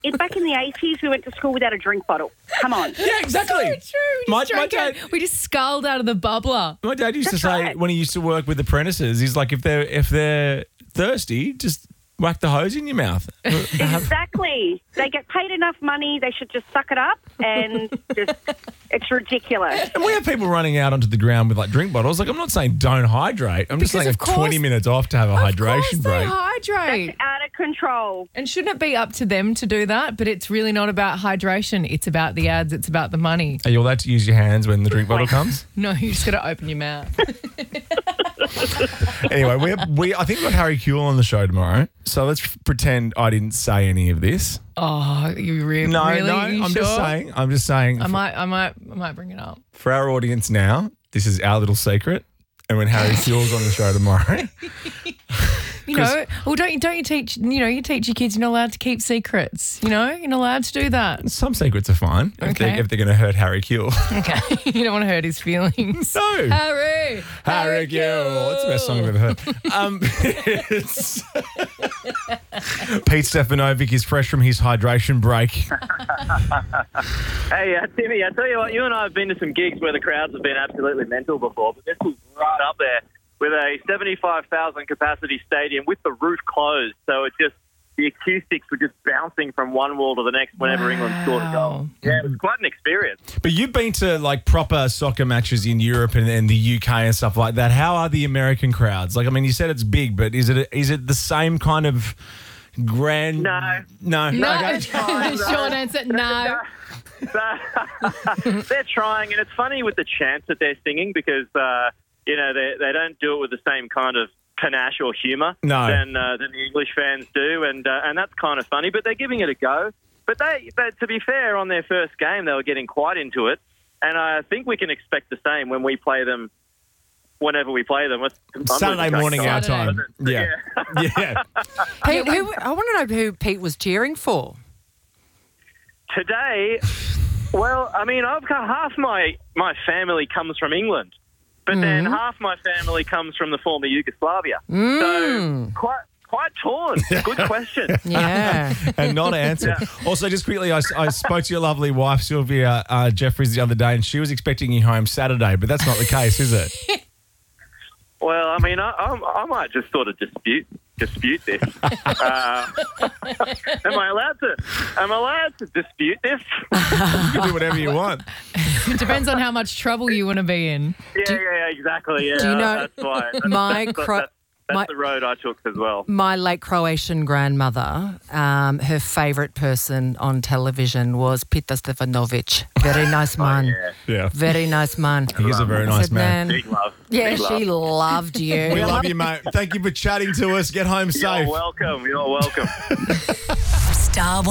back in the 80s, we went to school without a drink bottle. Come on. Yeah, exactly. So true. My dad, We just sculled out of the bubbler. my dad used to That's say right. when he used to work with apprentices, he's like, if they're thirsty, just whack the hose in your mouth. Exactly. They get paid enough money. They should just suck it up and just, it's ridiculous. And we have people running out onto the ground with like drink bottles. Like, I'm not saying don't hydrate. I'm just Because saying of if course- 20 minutes off to have a Of hydration course break. they hydrate. Out of control. And shouldn't it be up to them to do that? But it's really not about hydration. It's about the ads. It's about the money. Are you allowed to use your hands when the drink bottle comes? No, you just got to open your mouth. Anyway, I think we've got Harry Kuehl on the show tomorrow. So let's pretend I didn't say any of this. Oh, you really? No, really? no, You I'm sure? just saying. I might bring it up. For our audience now, this is our little secret. And when Harry Kuehl's on the show tomorrow, You know, well, don't you teach? You know, you teach your kids you're not allowed to keep secrets. You know, you're not allowed to do that. some secrets are fine if Okay. they're going to hurt Harry Kuehl. Okay, you don't want to hurt his feelings. No. Harry Kuehl. That's the best song I've ever heard. It's Pete Stefanovic is fresh from his hydration break. Hey, Timmy, I tell you what, you and I have been to some gigs where the crowds have been absolutely mental before, but this was right up there with a 75,000 capacity stadium with the roof closed. So it just, the acoustics were just bouncing from one wall to the next whenever England scored a goal. Yeah, it was quite an experience. But you've been to like proper soccer matches in Europe and the UK and stuff like that. How are the American crowds? Like, I mean, you said it's big, but is it the same kind of grand? No. No, Okay. short answer, no. They're trying, and it's funny with the chants that they're singing because, you know, they don't do it with the same kind of panache or humour No. than the English fans do, and that's kind of funny. But they're giving it a go. But to be fair, on their first game, they were getting quite into it, and I think we can expect the same when we play them. Whenever we play them, Saturday morning our time. Saturday. Yeah. Yeah. Pete, I want to know who Pete was cheering for. Today, well, I mean, I've got half my family comes from England, but then half my family comes from the former Yugoslavia. So quite torn. Good question. Yeah. And not answered. Also, just quickly, I spoke to your lovely wife, Sylvia Jeffries, the other day, and she was expecting you home Saturday, but that's not the case, is it? Well, I mean, I might just sort of dispute this. Am I allowed to dispute this? You can do whatever you want. It depends on how much trouble you want to be in. Yeah, exactly. Yeah, Do you know that's why. That's the road I took as well. My late Croatian grandmother, her favourite person on television was Peter Stefanovic. Very nice man. Yeah. Very nice man. He is a very nice Said, man. Big love. Yeah, Big love. she loved you. We love you, mate. Thank you for chatting to us. Get home safe. You're welcome. Star